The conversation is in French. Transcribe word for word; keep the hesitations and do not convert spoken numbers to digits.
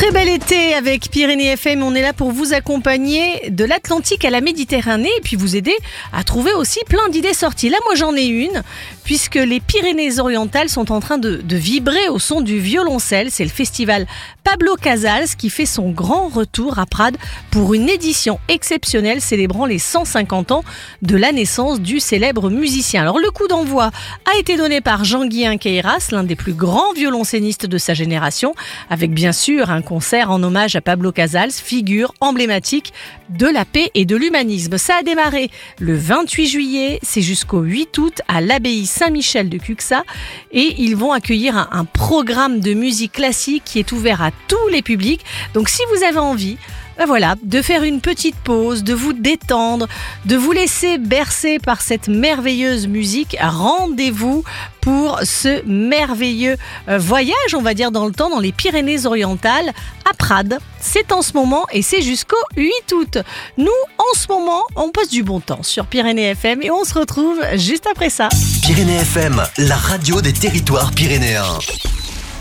très bel été avec Pyrénées F M. On est là pour vous accompagner de l'Atlantique à la Méditerranée et puis vous aider à trouver aussi plein d'idées sorties. Là, moi, j'en ai une, puisque les Pyrénées-Orientales sont en train de, de vibrer au son du violoncelle. C'est le festival Pablo Casals qui fait son grand retour à Prades pour une édition exceptionnelle célébrant les cent cinquante ans de la naissance du célèbre musicien. Alors, le coup d'envoi a été donné par Jean-Guy Inqueiras, l'un des plus grands violoncellistes de sa génération, avec bien sûr un concert en hommage à Pablo Casals, figure emblématique de la paix et de l'humanisme. Ça a démarré le vingt-huit juillet, c'est jusqu'au huit août à l'abbaye Saint-Michel de Cuxa et ils vont accueillir un, un programme de musique classique qui est ouvert à tous les publics. Donc si vous avez envie, ben voilà, de faire une petite pause, de vous détendre, de vous laisser bercer par cette merveilleuse musique, rendez-vous pour ce merveilleux voyage, on va dire dans le temps, dans les Pyrénées-Orientales, à Prades. C'est en ce moment et c'est jusqu'au huit août. Nous, en ce moment, on passe du bon temps sur Pyrénées F M et on se retrouve juste après ça. Pyrénées F M, la radio des territoires pyrénéens.